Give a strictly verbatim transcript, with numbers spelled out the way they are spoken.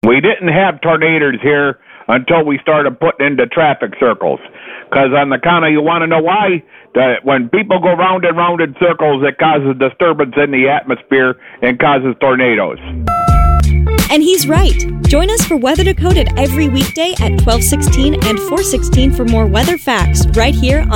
We didn't have tornadoes here until we started putting into traffic circles. Because on the counter, you want to know why? That when people go round and round in circles, it causes disturbance in the atmosphere and causes tornadoes. And he's right. Join us for Weather Decoded every weekday at twelve sixteen and four sixteen for more weather facts right here on